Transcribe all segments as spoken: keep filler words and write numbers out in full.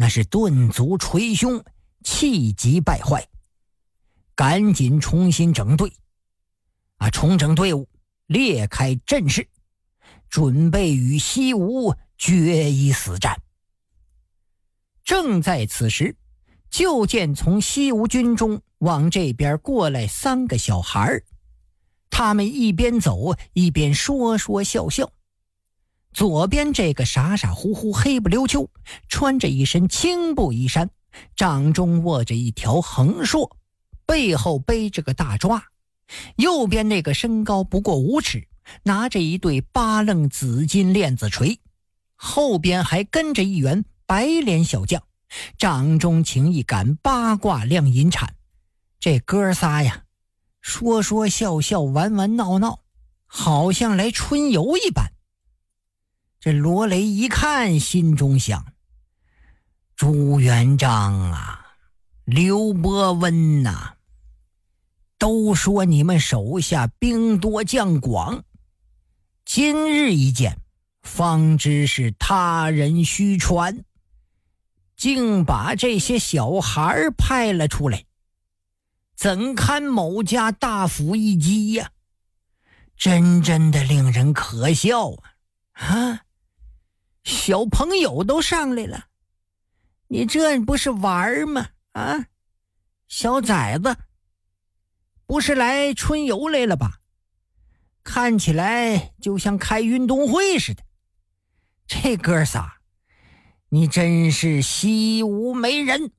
那是顿足捶胸，气急败坏，赶紧重新整队啊，重整队伍，列开阵势，准备与西吴决一死战。正在此时，就见从西吴军中往这边过来三个小孩，他们一边走一边说说笑笑。左边这个傻傻乎乎黑不溜秋，穿着一身青布衣衫，掌中握着一条横槊，背后背着个大抓。右边那个身高不过五尺，拿着一对八楞紫金链子锤，后边还跟着一员白脸小将，掌中擎一杆八卦亮银铲。这哥仨呀，说说笑笑，玩玩闹闹，好像来春游一般。这罗雷一看，心中想：朱元璋啊，刘伯温啊，都说你们手下兵多将广，今日一见，方知是他人虚传，竟把这些小孩派了出来，怎堪某家大府一击呀、啊？真真的令人可笑啊！啊，小朋友都上来了，你这不是玩吗？啊，小崽子，不是来春游来了吧？看起来就像开运动会似的。这哥仨，你真是西吴没人。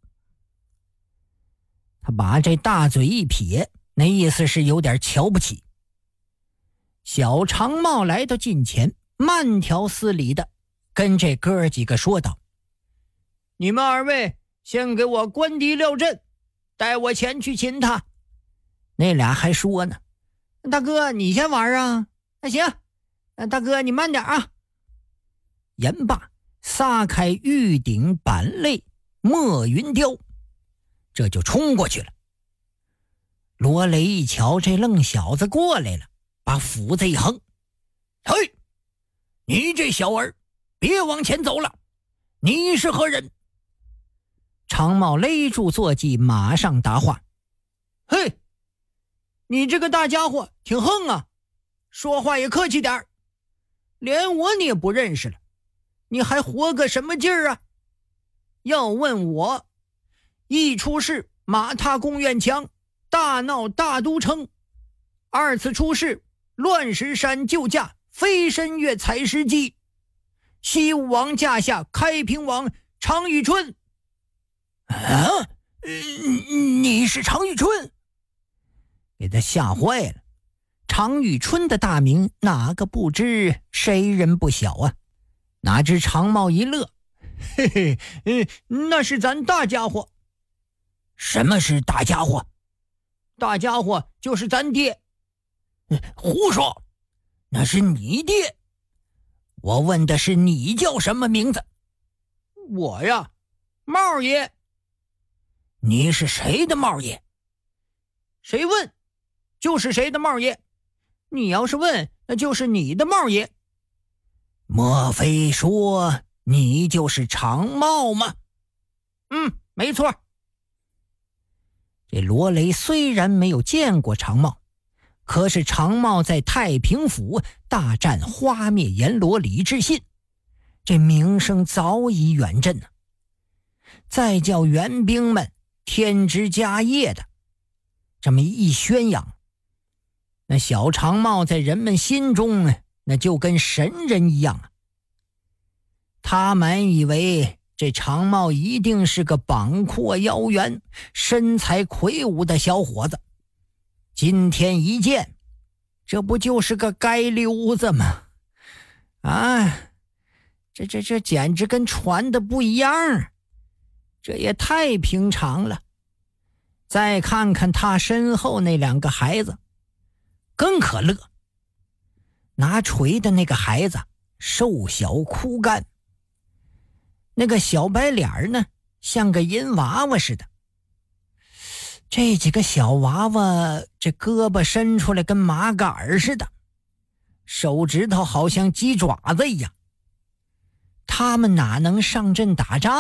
他把这大嘴一撇，那意思是有点瞧不起。小长帽来到近前，慢条斯理的跟这哥几个说道：你们二位先给我关敌撂阵，带我前去擒他。那俩还说呢：大哥你先玩啊。那行，那大哥你慢点啊。言罢，撒开玉鼎板擂墨云雕，这就冲过去了。罗雷一瞧这愣小子过来了，把斧子一横：嘿，你这小儿别往前走了，你是何人？长帽勒住坐骑，马上答话：嘿，你这个大家伙挺横啊，说话也客气点儿，连我你也不认识了，你还活个什么劲儿啊？要问我，一出事马踏贡院墙，大闹大都城；二次出事乱石山救驾，飞身跃采石矶；西武王驾下开平王常遇春。啊，你是常遇春？给他吓坏了。常遇春的大名哪个不知，谁人不晓啊？哪知长帽一乐：嘿嘿，呃，那是咱大家伙。什么是大家伙？大家伙就是咱爹。胡说，那是你爹。我问的是你叫什么名字？我呀，帽爷。你是谁的帽爷？谁问就是谁的帽爷，你要是问那就是你的帽爷。莫非说你就是长帽吗？嗯，没错。这罗雷虽然没有见过长帽，可是长帽在太平府大战花灭阎罗李志信，这名声早已远震了。再叫援兵们添枝加叶的这么一宣扬，那小长帽在人们心中那就跟神人一样啊。他们以为这长帽一定是个膀阔腰圆、身材魁梧的小伙子，今天一见，这不就是个街溜子吗？啊，这这这简直跟传的不一样，这也太平常了。再看看他身后那两个孩子，更可乐。拿锤的那个孩子瘦小枯干，那个小白脸呢，像个银娃娃似的。这几个小娃娃，这胳膊伸出来跟麻杆似的，手指头好像鸡爪子一样。他们哪能上阵打仗